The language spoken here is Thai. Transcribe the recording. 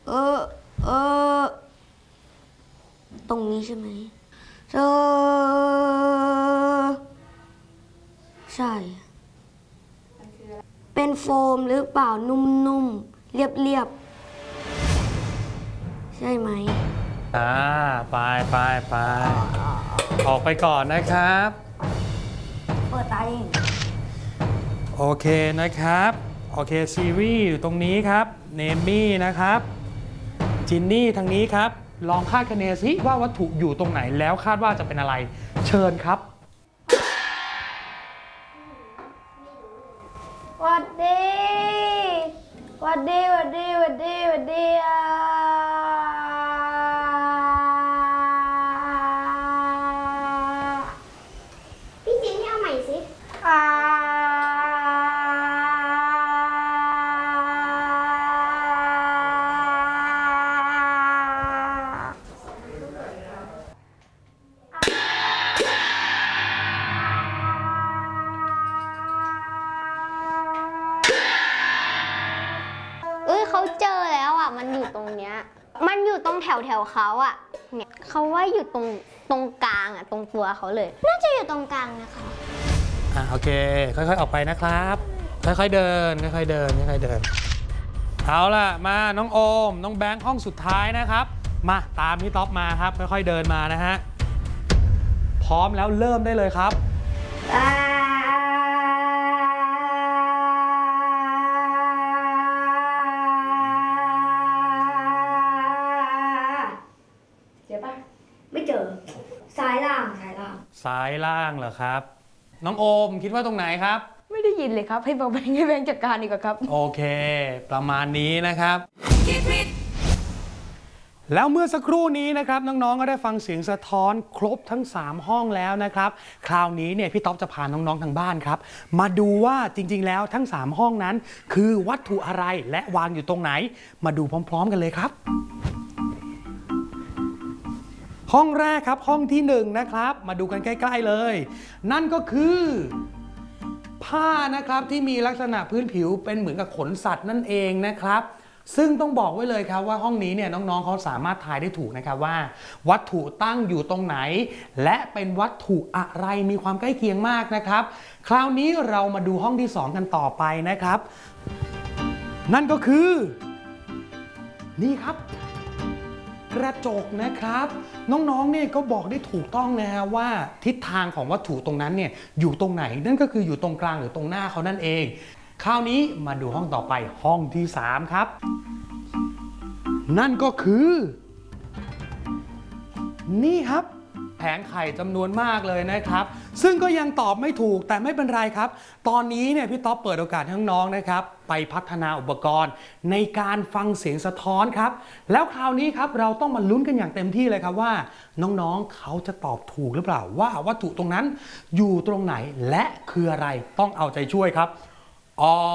เออเออตรงนี้ใช่ไหมใช่เป็นโฟมหรือเปล่านุ่มๆเรียบๆใช่ไหมไปออกไปก่อนนะครับเปิดตาเองโอเคนะครับโอเคซีรีส์อยู่ตรงนี้ครับเนมี่นะครับจินนี่ทางนี้ครับลองคาดคะเนซิว่าวัตถุอยู่ตรงไหนแล้วคาดว่าจะเป็นอะไรเชิญครับหวัดดีหวัดดีหวัดดีหวัดดีหวัดดีพี่จินให้เอาใหม่สิเขาเจอแล้วอ่ะมันอยู่ตรงเนี้ยมันอยู่ตรงแถวเขาอ่ะเนี่ยเขาว่าอยู่ตรงกลางอ่ะตรงตัวเขาเลยน่าจะอยู่ตรงกลางนะคะโอเคค่อยๆออกไปนะครับค่อยๆเดินค่อยๆเดินเอาล่ะมาน้องโอมน้องแบงค์ห้องสุดท้ายนะครับมาตามพี่ท็อปมาครับค่อยๆเดินมานะฮะพร้อมแล้วเริ่มได้เลยครับไม่เจอซ้ายล่างเหรอครับน้องโอมคิดว่าตรงไหนครับไม่ได้ยินเลยครับให้แบงค์จัดการดีกว่าครับโอเคประมาณนี้นะครับแล้วเมื่อสักครู่นี้นะครับน้องๆก็ได้ฟังเสียงสะท้อนครบทั้ง3ห้องแล้วนะครับคราวนี้เนี่ยพี่ต๊อบจะพาน้องๆทางบ้านครับมาดูว่าจริงๆแล้วทั้ง3ห้องนั้นคือวัตถุอะไรและวางอยู่ตรงไหนมาดูพร้อมๆกันเลยครับห้องแรกครับห้องที่1นะครับมาดูกันใกล้ๆเลยนั่นก็คือผ้านะครับที่มีลักษณะพื้นผิวเป็นเหมือนกับขนสัตว์นั่นเองนะครับซึ่งต้องบอกไว้เลยครับว่าห้องนี้เนี่ยน้องๆเขาสามารถทายได้ถูกนะครับว่าวัตถุตั้งอยู่ตรงไหนและเป็นวัตถุอะไรมีความใกล้เคียงมากนะครับคราวนี้เรามาดูห้องที่2กันต่อไปนะครับนั่นก็คือนี่ครับกระจกนะครับน้องๆเนี่ยก็บอกได้ถูกต้องนะฮะว่าทิศทางของวัตถุตรงนั้นเนี่ยอยู่ตรงไหนนั่นก็คืออยู่ตรงกลางหรือตรงหน้าเขานั่นเองคราวนี้มาดูห้องต่อไปห้องที่3ครับนั่นก็คือนี่ครับแผงไข่จำนวนมากเลยนะครับซึ่งก็ยังตอบไม่ถูกแต่ไม่เป็นไรครับตอนนี้เนี่ยพี่ต๊อบเปิดโอกาสให้น้องๆนะครับไปพัฒนาอุปกรณ์ในการฟังเสียงสะท้อนครับแล้วคราวนี้ครับเราต้องมาลุ้นกันอย่างเต็มที่เลยครับว่าน้องๆเขาจะตอบถูกหรือเปล่าว่าวัตถุตรงนั้นอยู่ตรงไหนและคืออะไรต้องเอาใจช่วยครับ